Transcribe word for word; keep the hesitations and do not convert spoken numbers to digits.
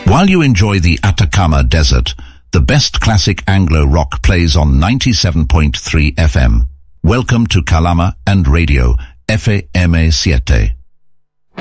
While you enjoy the Atacama Desert, the best classic Anglo rock plays on ninety-seven point three F M. Welcome to Kalama and Radio, F M siete.